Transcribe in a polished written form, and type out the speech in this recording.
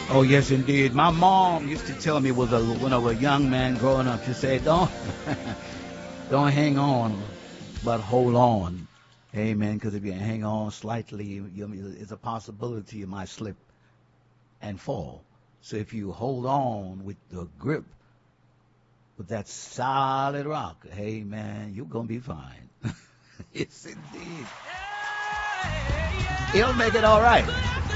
Oh, yes, indeed. My mom used to tell me when I was a young man growing up, she said, don't hang on, but hold on. Amen. Because if you hang on slightly, it's a possibility you might slip and fall. So if you hold on with the grip, with that solid rock, hey, man, you're going to be fine. Yes, indeed. He'll make it all right.